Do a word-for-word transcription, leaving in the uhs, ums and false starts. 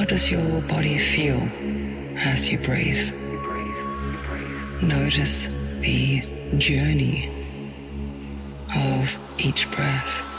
How does your body feel as you breathe? Notice the journey of each breath.